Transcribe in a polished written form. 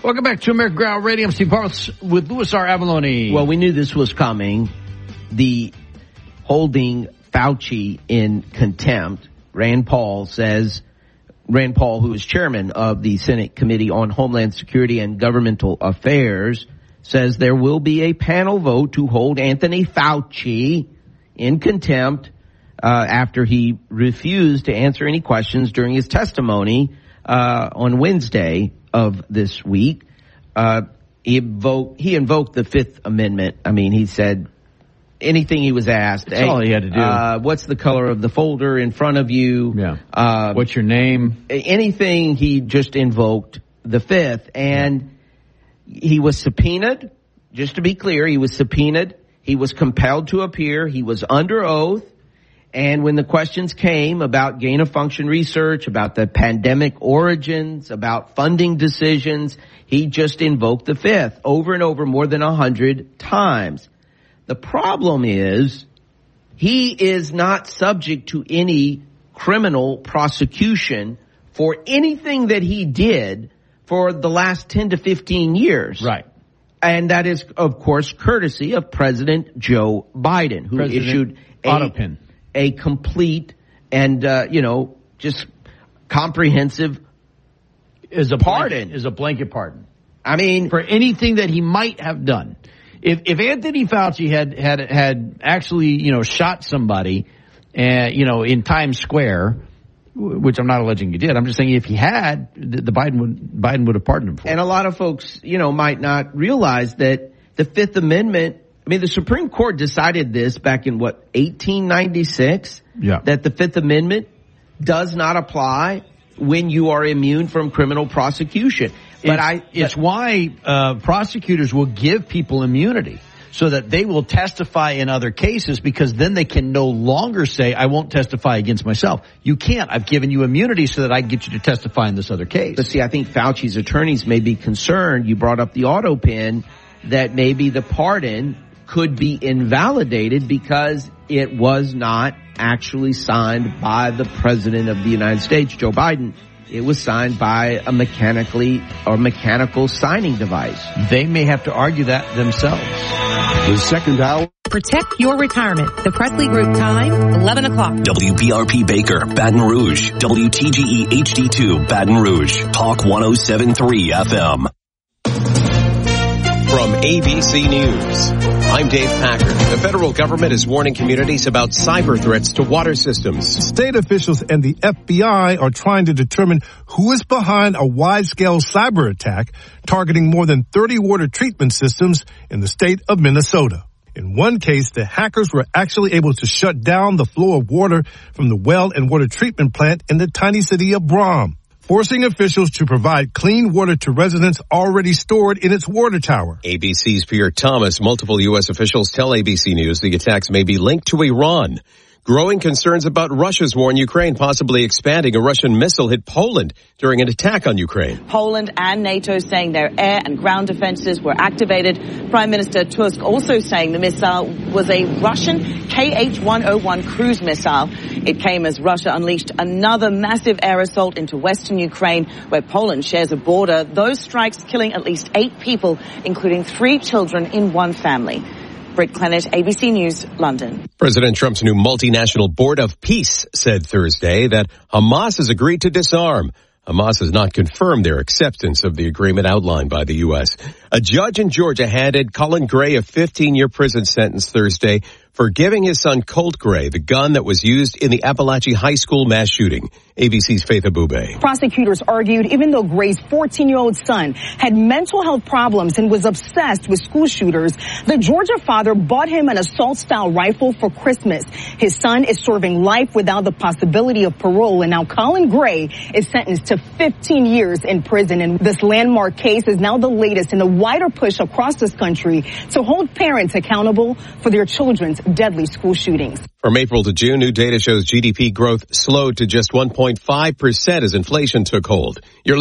Welcome back to American Ground Radio. I'm Steve Parles with Louis R. Avalone. Well, we knew this was coming. The holding Fauci in contempt. Rand Paul, who is chairman of the Senate Committee on Homeland Security and Governmental Affairs, says there will be a panel vote to hold Anthony Fauci in contempt after he refused to answer any questions during his testimony on Wednesday of this week. He invoked the Fifth Amendment. I mean, he said anything he was asked. That's all he had to do. What's the color of the folder in front of you? Yeah. What's your name? Anything, he just invoked the Fifth. And he was subpoenaed. Just to be clear, he was subpoenaed. He was compelled to appear. He was under oath. And when the questions came about gain-of-function research, about the pandemic origins, about funding decisions, he just invoked the Fifth over and over more than 100 times. The problem is he is not subject to any criminal prosecution for anything that he did for the last 10 to 15 years. Right. And that is, of course, courtesy of President Joe Biden, who issued a complete and, just comprehensive pardon. Is a blanket pardon. I mean, for anything that he might have done. If Anthony Fauci had actually, shot somebody, in Times Square, which I'm not alleging he did, I'm just saying if he had, the Biden would have pardoned him for it. And a lot of folks, might not realize that the Fifth Amendment, the Supreme Court decided this back in 1896? Yeah. That the Fifth Amendment does not apply when you are immune from criminal prosecution. It's why prosecutors will give people immunity so that they will testify in other cases, because then they can no longer say, I won't testify against myself. You can't. I've given you immunity so that I can get you to testify in this other case. But see, I think Fauci's attorneys may be concerned. You brought up the auto pen, that maybe the pardon could be invalidated because it was not actually signed by the President of the United States, Joe Biden. It was signed by a mechanical signing device. They may have to argue that themselves. The second hour. Protect your retirement. The Presley Group time, 11 o'clock. WBRP Baker, Baton Rouge. WTGE HD2, Baton Rouge. Talk 107.3 FM. From ABC News, I'm Dave Packer. The federal government is warning communities about cyber threats to water systems. State officials and the FBI are trying to determine who is behind a wide-scale cyber attack targeting more than 30 water treatment systems in the state of Minnesota. In one case, the hackers were actually able to shut down the flow of water from the well and water treatment plant in the tiny city of Brom, forcing officials to provide clean water to residents already stored in its water tower. ABC's Pierre Thomas. Multiple U.S. officials tell ABC News the attacks may be linked to Iran. Growing concerns about Russia's war in Ukraine possibly expanding. A Russian missile hit Poland during an attack on Ukraine. Poland and NATO saying their air and ground defenses were activated. Prime Minister Tusk also saying the missile was a Russian Kh-101 cruise missile. It came as Russia unleashed another massive air assault into western Ukraine, where Poland shares a border. Those strikes killing at least 8 people, including 3 children in one family. Britt Clennett, ABC News, London. President Trump's new multinational Board of Peace said Thursday that Hamas has agreed to disarm. Hamas has not confirmed their acceptance of the agreement outlined by the U.S. A judge in Georgia handed Colin Gray a 15-year prison sentence Thursday for giving his son Colt Gray the gun that was used in the Appalachia High School mass shooting. ABC's Faith Abube. Prosecutors argued even though Gray's 14-year-old son had mental health problems and was obsessed with school shooters, the Georgia father bought him an assault-style rifle for Christmas. His son is serving life without the possibility of parole, and now Colin Gray is sentenced to 15 years in prison. And this landmark case is now the latest in the wider push across this country to hold parents accountable for their children's deadly school shootings. From April to June, new data shows GDP growth slowed to just 1.5% as inflation took hold. You're